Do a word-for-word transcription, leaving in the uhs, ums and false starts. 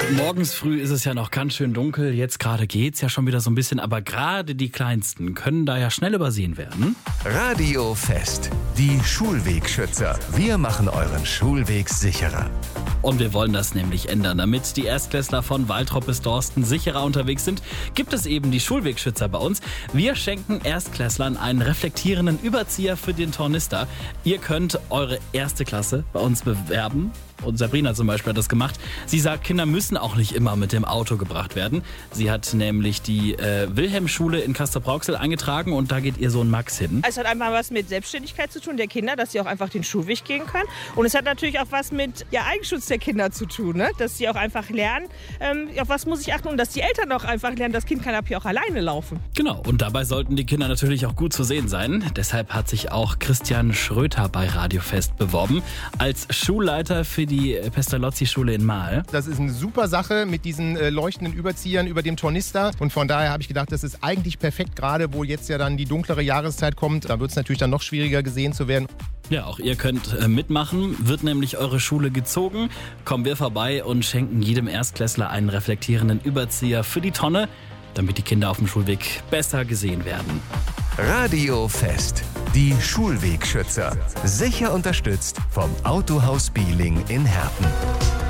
Morgens früh ist es ja noch ganz schön dunkel, jetzt gerade geht's ja schon wieder so ein bisschen, aber gerade die Kleinsten können da ja schnell übersehen werden. Radio Fest, die Schulwegschützer. Wir machen euren Schulweg sicherer. Und wir wollen das nämlich ändern. Damit die Erstklässler von Waltrop bis Dorsten sicherer unterwegs sind, gibt es eben die Schulwegschützer bei uns. Wir schenken Erstklässlern einen reflektierenden Überzieher für den Tornister. Ihr könnt eure erste Klasse bei uns bewerben. Und Sabrina zum Beispiel hat das gemacht. Sie sagt, Kinder müssen auch nicht immer mit dem Auto gebracht werden. Sie hat nämlich die äh, Wilhelmschule in Castrop-Rauxel eingetragen und da geht ihr Sohn Max hin. Es hat einfach was mit Selbstständigkeit zu tun der Kinder, dass sie auch einfach den Schulweg gehen können. Und es hat natürlich auch was mit ja, Eigenschutz der Kinder zu tun, ne? Dass sie auch einfach lernen, ähm, auf was muss ich achten und dass die Eltern auch einfach lernen, das Kind kann ab hier auch alleine laufen. Genau, und dabei sollten die Kinder natürlich auch gut zu sehen sein. Deshalb hat sich auch Christian Schröter bei Radio Fest beworben als Schulleiter für die Pestalozzi-Schule in Mahl. Das ist eine super Sache mit diesen äh, leuchtenden Überziehern über dem Tornister. Und von daher habe ich gedacht, das ist eigentlich perfekt, gerade wo jetzt ja dann die dunklere Jahreszeit kommt. Da wird es natürlich dann noch schwieriger gesehen zu werden. Ja, auch ihr könnt äh, mitmachen. Wird nämlich eure Schule gezogen, kommen wir vorbei und schenken jedem Erstklässler einen reflektierenden Überzieher für die Tonne, damit die Kinder auf dem Schulweg besser gesehen werden. Radio Fest, die Schulwegschützer. Sicher unterstützt vom Autohaus Bieling in Herten.